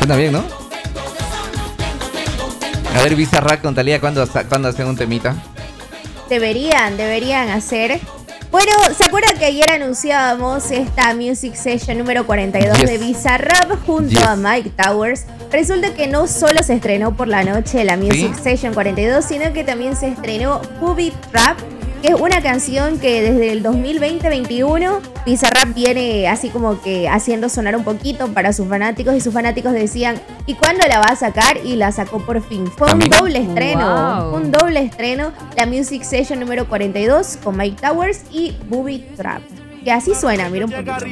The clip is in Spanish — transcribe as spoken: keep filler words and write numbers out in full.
Suena bien, ¿no? A ver, Bizarrap con Thalía, ¿cuándo, ¿cuándo hacen un temita? Deberían, deberían hacer. Bueno, ¿se acuerdan que ayer anunciábamos esta Music Session número cuarenta y dos yes. de Bizarrap junto yes. a Mike Towers? Resulta que no solo se estrenó por la noche la Music ¿Sí? Session cuarenta y dos, sino que también se estrenó Booby Trap, que es una canción que desde el dos mil veinte veintiuno Bizarrap viene así como que haciendo sonar un poquito para sus fanáticos, y sus fanáticos decían, ¿y cuándo la va a sacar? Y la sacó por fin. Fue un doble estreno, wow. un doble estreno, la Music Session número cuarenta y dos con Mike Towers y Booby Trap. Que así suena, mira un poquito.